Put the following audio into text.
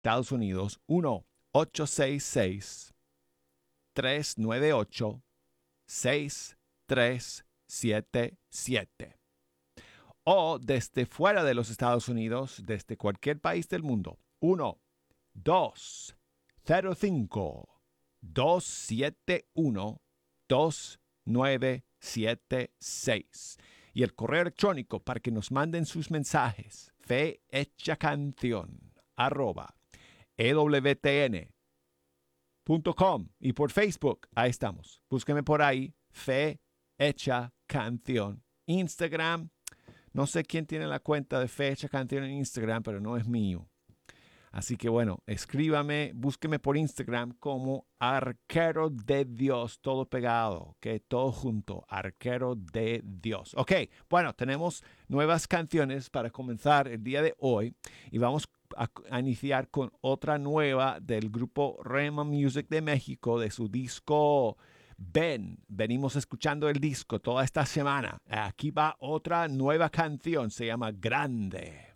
Estados Unidos, 1-866-398-6377. O desde fuera de los Estados Unidos, desde cualquier país del mundo, 1-205-271-2976. Y el correo electrónico para que nos manden sus mensajes, fehechacanción@ewtn.com. Y por Facebook, ahí estamos. Búsqueme por ahí, Fe Hecha Canción. Instagram, no sé quién tiene la cuenta de Fe Hecha Canción en Instagram, pero no es mío. Así que bueno, escríbame, búsqueme por Instagram como Arquero de Dios, todo pegado, ¿ok? Todo junto, Arquero de Dios. Ok, bueno, tenemos nuevas canciones para comenzar el día de hoy y vamos a iniciar con otra nueva del grupo Rema Music de México, de su disco Ven. Venimos escuchando el disco toda esta semana. Aquí va otra nueva canción, se llama Grande.